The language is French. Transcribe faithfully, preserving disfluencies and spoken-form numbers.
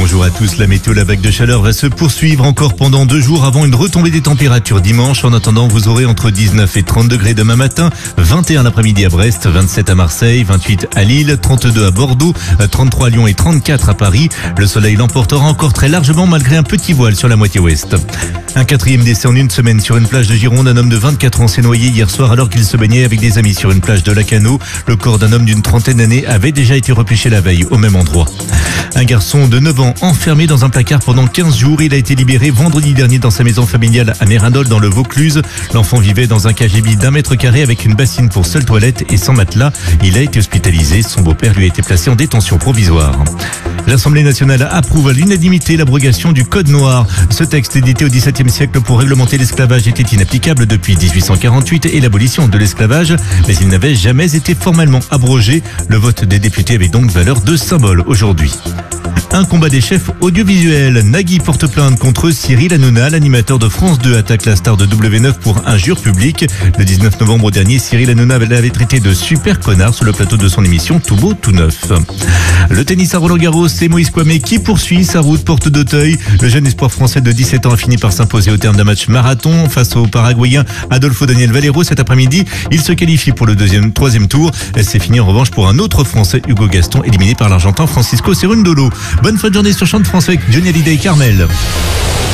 Bonjour à tous, la météo, la vague de chaleur va se poursuivre encore pendant deux jours avant une retombée des températures dimanche. En attendant, vous aurez entre dix-neuf et trente degrés demain matin, vingt et un l'après-midi à Brest, vingt-sept à Marseille, vingt-huit à Lille, trente-deux à Bordeaux, trente-trois à Lyon et trente-quatre à Paris. Le soleil l'emportera encore très largement malgré un petit voile sur la moitié ouest. Un quatrième décès en une semaine sur une plage de Gironde. Un homme de vingt-quatre ans s'est noyé hier soir alors qu'il se baignait avec des amis sur une plage de Lacanau. Le corps d'un homme d'une trentaine d'années avait déjà été repêché la veille au même endroit. Un garçon de neuf ans enfermé dans un placard pendant quinze jours. Il a été libéré vendredi dernier dans sa maison familiale à Mérindol dans le Vaucluse. L'enfant vivait dans un K G B d'un mètre carré avec une bassine pour seule toilette et sans matelas. Il a été hospitalisé. Son beau-père lui a été placé en détention provisoire. L'Assemblée nationale approuve à l'unanimité l'abrogation du Code noir. Ce texte, édité au dix-septième siècle pour réglementer l'esclavage, était inapplicable depuis dix-huit cent quarante-huit et l'abolition de l'esclavage, mais il n'avait jamais été formellement abrogé. Le vote des députés avait donc valeur de symbole aujourd'hui. Un combat des chefs audiovisuels. Nagui porte plainte contre Cyril Hanouna. L'animateur de France deux attaque la star de W neuf pour injure publique. Le dix-neuf novembre dernier, Cyril Hanouna l'avait traité de super connard sur le plateau de son émission Tout beau, tout neuf. Le tennis à Roland-Garros, c'est Moïse Kouamé qui poursuit sa route porte d'Auteuil. Le jeune espoir français de dix-sept ans a fini par s'imposer au terme d'un match marathon face au Paraguayen Adolfo Daniel Valero. Cet après-midi, il se qualifie pour le deuxième, troisième tour. C'est fini en revanche pour un autre Français, Hugo Gaston, éliminé par l'Argentin Francisco Cerundolo. Bonne fin de journée sur Chant de France avec Johnny Hallyday et Carmel.